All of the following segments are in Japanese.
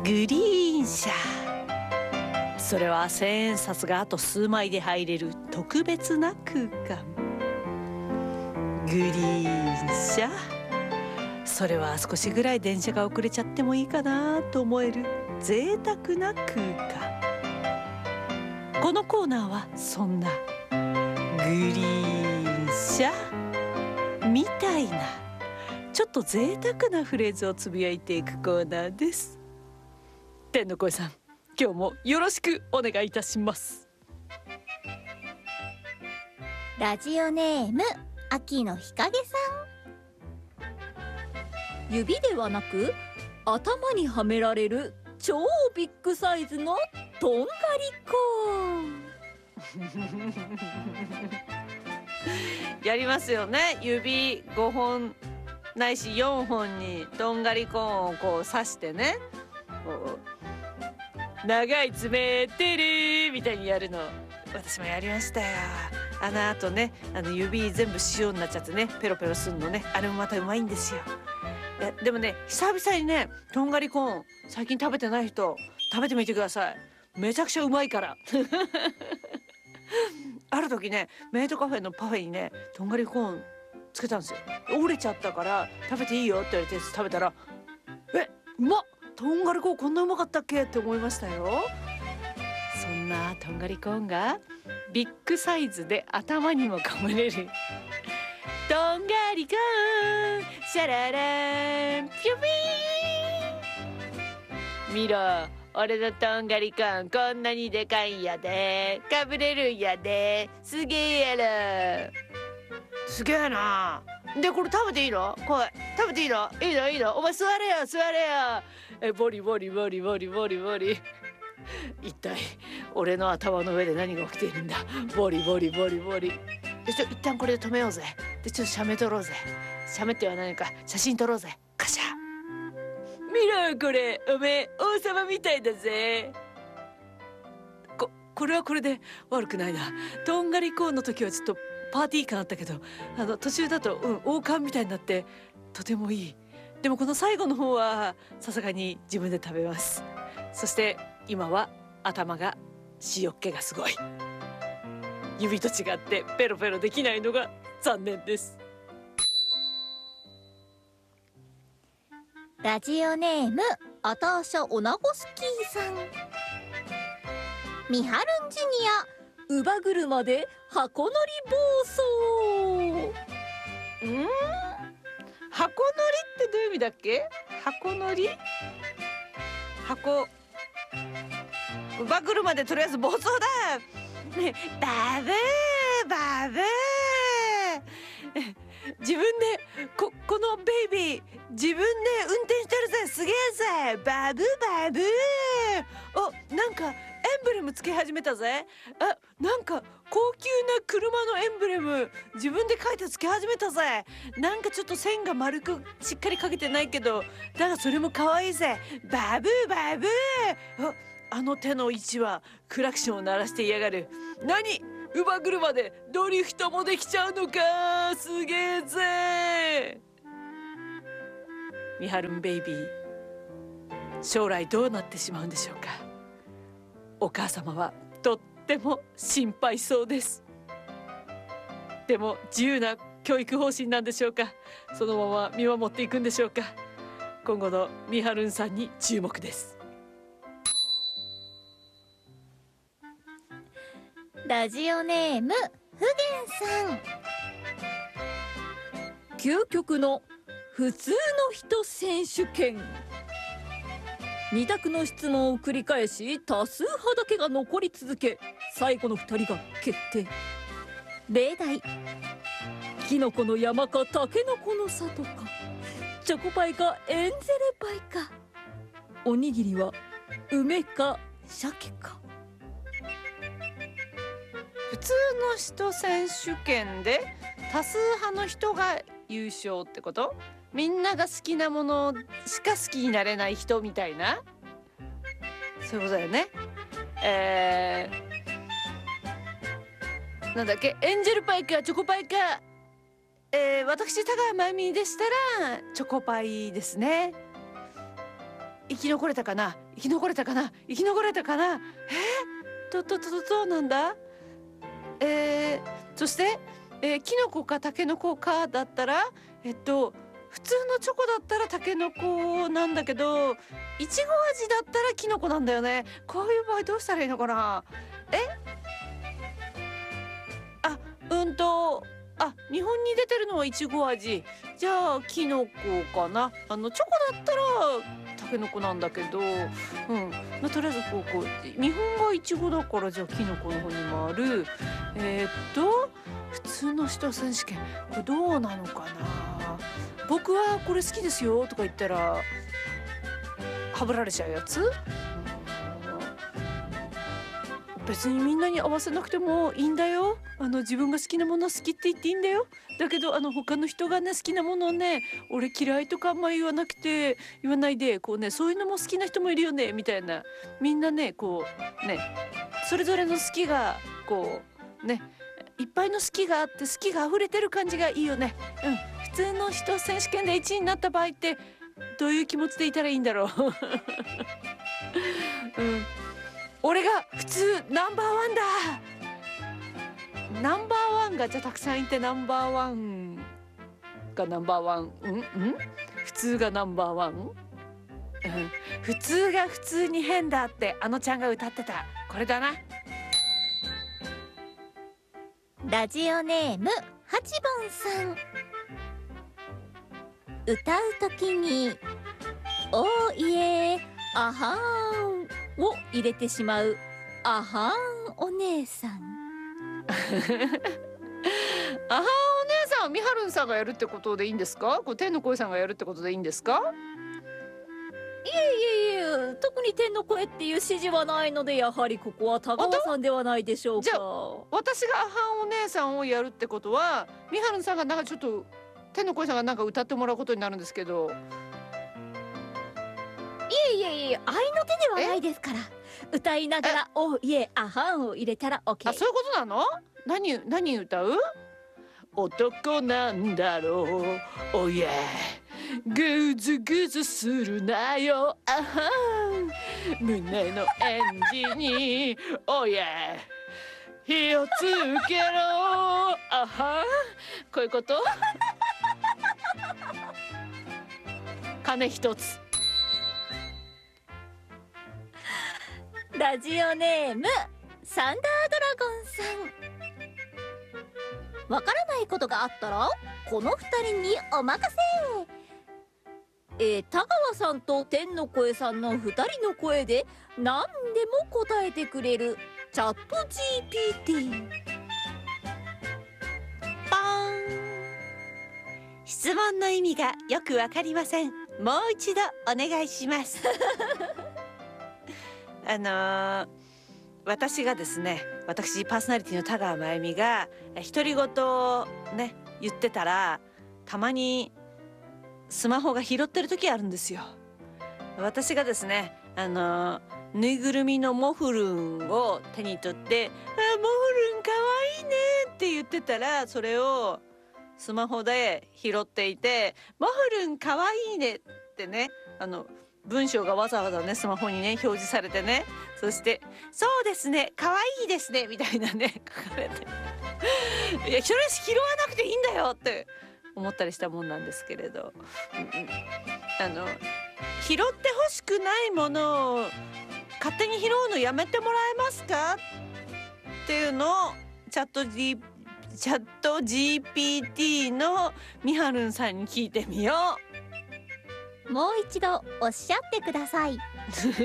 グリーン車、それは千円札があと数枚で入れる特別な空間。グリーン車、それは少しぐらい電車が遅れちゃってもいいかなと思える贅沢な空間。このコーナーはそんなグリーン車みたいなちょっと贅沢なフレーズをつぶやいていくコーナーです。天の声さん、今日もよろしくお願いいたします。 ラジオネーム秋の日陰さん。指ではなく頭にはめられる超ビッグサイズのとんがりコーンやりますよね。指5本ないし4本にとんがりコーンをこう刺してね、長い爪てるみたいにやるの私もやりましたよ。あの後ね、指全部塩になっちゃってね、ペロペロすんのね、あれもまたうまいんですよ。でもね、久々にねとんがりコーン最近食べてない人食べてみてください。めちゃくちゃうまいからある時ね、メイドカフェのパフェにねとんがりコーンつけたんですよ。折れちゃったから食べていいよって言われて食べたら、うまっ、とんがりコーンこんなうまかったっけって思いましたよ。そんなとんがりコーンがビッグサイズで頭にも込めれるとんがりコーン、シャラランピュピーン。見ろ、俺のとんがりコーンこんなにでかいんやで、かぶれるんやで、すげえやろ。すげえな。でこれ食べていいの？これ食べていいの？いいのいいの？お前座れよ座れよ。ボリボリボリボリボリボリ一体俺の頭の上で何が起きているんだ。ボリボリボリボリ。で一旦これで止めようぜ。でちょっと写メ撮ろうぜ。写メっては何か写真撮ろうぜ。カシャ。見ろこれ、おめえ王様みたいだぜ。これはこれで悪くないな。とんがりコーンの時はちょっとパーティー感あったけど、途中だと王冠みたいになってとてもいい。でもこの最後の方はさすがに自分で食べます。そして今は頭が塩っ気がすごい。指と違ってペロペロできないのが残念です。 ラジオネームアターシャオナゴスキーさん。ミハルンジュニア乳母車で箱乗り暴走。 箱乗りってどういう意味だっけ？箱乗り、箱乳母車でとりあえず暴走だ。ね、バブーバブー自分でこのベイビー自分で運転してるぜ。すげえぜ。バブーバブー。お、なんかエンブレムつけ始めたぜ。なんか高級な車のエンブレム自分で描いてつけ始めたぜ。なんかちょっと線が丸くしっかり描けてないけど、だがそれも可愛いぜ。バブーバブー。あの手の位置はクラクションを鳴らしていやがる。何、乳母車でドリフトもできちゃうのか。すげえぜ。ミハルンベイビー、将来どうなってしまうんでしょうか。お母様はとっても心配そうです。でも自由な教育方針なんでしょうか。そのまま見守っていくんでしょうか。今後のミハルンさんに注目です。 ラジオネームフゲンさん。究極の普通の人選手権。2択の質問を繰り返し多数派だけが残り続け、最後の2人が決定。例題、キノコの山かタケノコの里か、チョコパイかエンゼルパイか、おにぎりは梅か鮭か。 普通の人選手権で多数派の人が優勝ってこと？みんなが好きなものしか好きになれない人みたいな、そういうことだよね。なんだっけ、エンジェルパイかチョコパイか。私田川真由美でしたらチョコパイですね。 生き残れたかな、生き残れたかな、生き残れたかな。どうなんだ。そして、キノコかタケノコかだったら、普通のチョコだったらタケノコなんだけど、いちご味だったらキノコなんだよね。こういう場合どうしたらいいのかな。日本に出てるのはいちご味。じゃあキノコかな。チョコだったらタケノコなんだけど、とりあえず日本がいちごだから、じゃあキノコの方に回る。普通の人選手権、これどうなのかな。僕はこれ好きですよとか言ったらはぶられちゃうやつ。別にみんなに合わせなくてもいいんだよ。自分が好きなもの好きって言っていいんだよ。だけど他の人がね好きなものをね、俺嫌いとかあんま言わないで、そういうのも好きな人もいるよねみたいな。みんなねそれぞれの好きがいっぱいの好きがあって、好きが溢れてる感じがいいよね。普通の人選手権で1位になった場合ってどういう気持ちでいたらいいんだろう。俺が普通ナンバーワンだ。ナンバーワンがじゃあたくさんいて、ナンバーワンがナンバーワン、普通がナンバーワン、普通が普通に変だってちゃんが歌ってた。これだな。 ラジオネームはちぼんさん。歌うときにおーいえあはーんを入れてしまうあはーんお姉さん。 あはーんお姉さんはみはるんさんがやるってことでいいんですか。天の声さんがやるってことでいいんですか。 いえ、特に天の声っていう指示はないので、やはりここは田川さんではないでしょうか。 じゃあ私があはんお姉さんをやるってことは、みはるんさんがなんかちょっと天の声さんがなんか歌ってもらうことになるんですけど。 いえ、愛の手ではないですから。歌いながらおいえあはんを入れたら OK。 そういうことなの。何歌う。男なんだろうおいえグズグズするなよあはん、胸のエンジンにおいえ火をつけろあはん、こういうこと。鐘一つ。 ラジオネームサンダードラゴンさん。わからないことがあったらこの2人にお任せ。 田川さんと天の声さんの2人の声で何でも答えてくれるチャット GPT。 パーン。質問の意味がよくわかりません。もう一度お願いします。私がですね、私パーソナリティの田川真由美が独り言をね言ってたら、たまにスマホが拾ってる時あるんですよ。私がですね、ぬいぐるみのモフルンを手に取って「モフルンかわいいね」って言ってたら、それをスマホで拾っていて「モフルンかわいいね」ってね、文章がわざわざねスマホにね表示されてね、そして「そうですねかわいいですね」みたいなね書かれていや、それ拾わなくていいんだよって思ったりしたもんなんですけれど、拾ってほしくないものを勝手に拾うのやめてもらえますかっていうのをチャット GPT のみはるんさんに聞いてみよう。 もう一度おっしゃってください。 モフ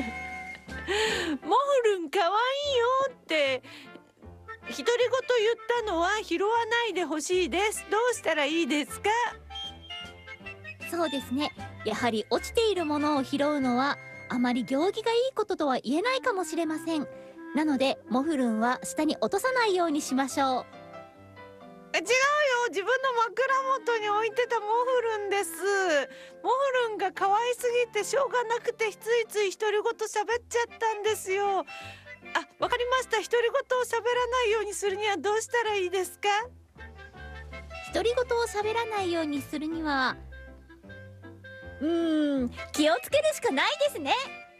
ルンかわいいよって独り言言ったのは拾わないでほしいです。どうしたらいいですか。 そうですね、やはり落ちているものを拾うのはあまり行儀がいいこととは言えないかもしれません。なのでモフルンは下に落とさないようにしましょう。 違うよ、自分の枕元に置いてたモフルンです。モフルンが可愛すぎてしょうがなくてついつい独り言喋っちゃったんですよ。わかりました。独り言を喋らないようにするにはどうしたらいいですか。 独り言を喋らないようにするには気をつけるしかないですね。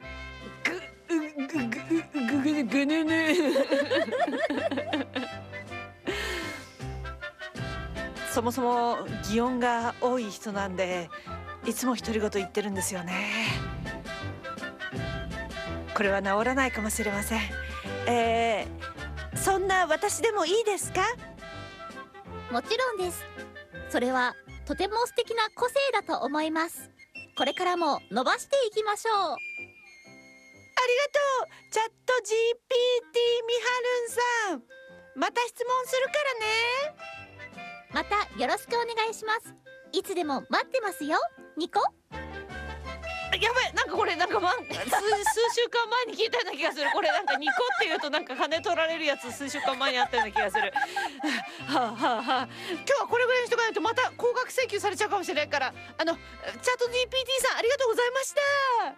ぐぬぬそもそも擬音が多い人なんで、いつも独り言言ってるんですよね。これは治らないかもしれません。そんな私でもいいですか？ もちろんです。それはとても素敵な個性だと思います。これからも伸ばしていきましょう。 ありがとう、チャット GPT みはるんさん。また質問するからね。 またよろしくお願いします。いつでも待ってますよ、ニコ。 やばい、なんかこれなんか数週間前に聞いたような気がする。これなんかニコって言うとなんか金取られるやつ、数週間前にあったような気がする。はあはあはあ、今日はこれぐらいにしとかないとまた高額請求されちゃうかもしれないから、チャット GPT さんありがとうございました。